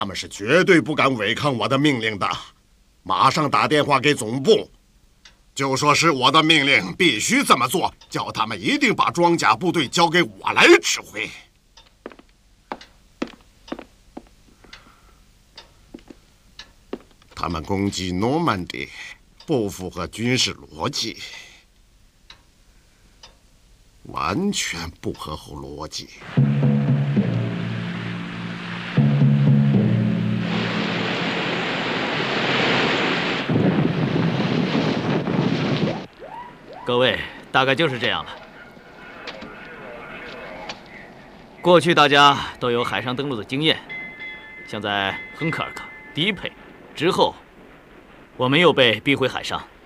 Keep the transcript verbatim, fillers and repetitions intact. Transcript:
他们是绝对不敢违抗我的命令的。马上打电话给总部，就说是我的命令，必须这么做，叫他们一定把装甲部队交给我来指挥。他们攻击诺曼底，不符合军事逻辑，完全不合乎逻辑。 各位，大概就是这样了。过去大家都有海上登陆的经验，像在亨克尔克、迪佩之后，我们又被逼回海上。